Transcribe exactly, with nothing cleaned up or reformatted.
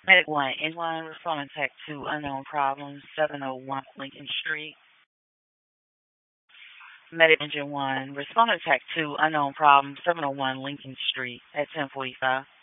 Medic one, N one, responding tech two, unknown problems, seven oh one Lincoln Street. Medic engine one, responding tech two, unknown problems, seven oh one Lincoln Street at ten forty-five.